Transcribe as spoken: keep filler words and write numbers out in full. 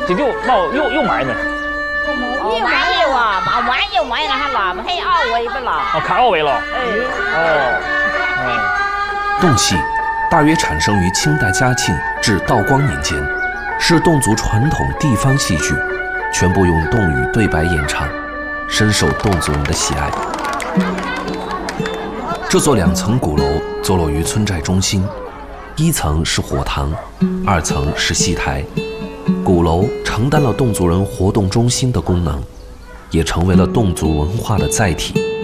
这就冇又又埋呢。 冇買要啊，冇買要買啦，係南希奧維不啦？ 哦，卡奧維了。 哎， 哦，嗯。 侗戏大约产生于清代嘉庆至道光年间，是侗族传统地方戏剧，全部用侗语对白演唱，深受侗族人的喜爱。这座两层鼓楼坐落于村寨中心，一层是火堂，二层是戏台。鼓楼承担了侗族人活动中心的功能，也成为了侗族文化的载体。